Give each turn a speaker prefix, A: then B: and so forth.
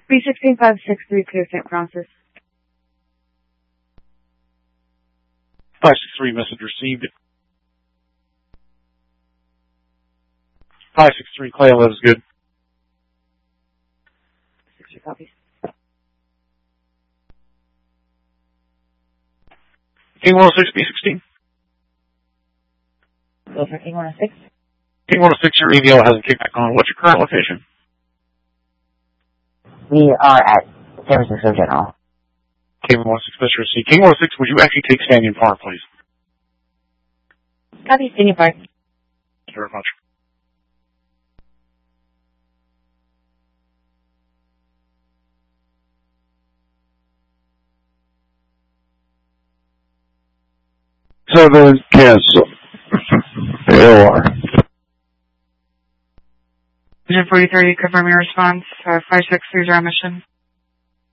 A: 316-563, clear St. Francis.
B: 563, message received. 563, Clay 11 is good.
A: 60 copies.
B: King 106, B16.
A: Go for King 106.
B: King 106, your EVO hasn't kicked back on. What's your current location?
C: We are at San Francisco General.
B: King 106, message received. King 106, would you actually take Stanton Park, please?
A: Copy, Stanton Park.
B: Thank you very much.
D: Seven, cancel. AOR.
E: Engine 43, confirm your response. 5630 mission.